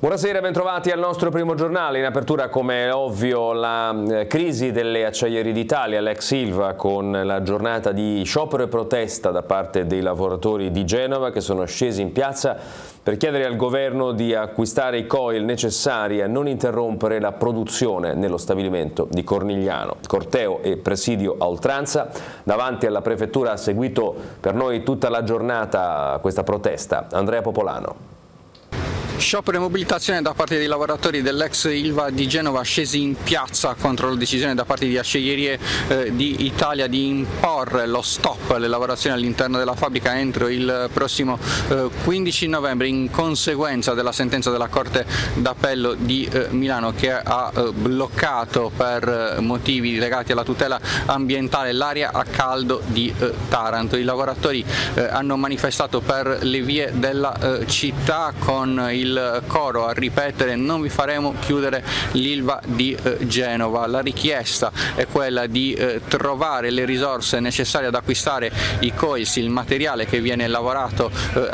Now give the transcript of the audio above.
Buonasera, bentrovati al nostro primo giornale. In apertura, come è ovvio, la crisi delle Acciaierie d'Italia, l'ex Ilva, con la giornata di sciopero e protesta da parte dei lavoratori di Genova che sono scesi in piazza per chiedere al governo di acquistare i coil necessari a non interrompere la produzione nello stabilimento di Cornigliano. Corteo e presidio a oltranza. Davanti alla prefettura ha seguito per noi tutta la giornata questa protesta. Andrea Popolano. Sciopero e mobilitazione da parte dei lavoratori dell'ex Ilva di Genova scesi in piazza contro la decisione da parte di Acciaierie di Italia di imporre lo stop alle lavorazioni all'interno della fabbrica entro il prossimo 15 novembre in conseguenza della sentenza della Corte d'Appello di Milano che ha bloccato per motivi legati alla tutela ambientale l'area a caldo di Taranto. I lavoratori hanno manifestato per le vie della città con il coro a ripetere: non vi faremo chiudere l'Ilva di Genova. La richiesta è quella di trovare le risorse necessarie ad acquistare i coils, il materiale che viene lavorato